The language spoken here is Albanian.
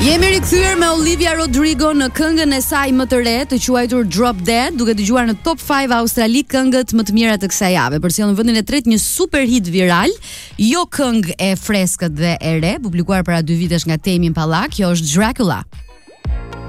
Jemi rikthyer me Olivia Rodrigo në këngën e saj më të re, të quajtur Drop Dead, duke dëgjuar në Top 5 Australi këngët më të mira të kësaj jave. Përcjell në vendin e tretë një super hit viral, jo këngë e freskët dhe e re, publikuar para 2 vitesh nga Tame Impala, kjo është Dracula.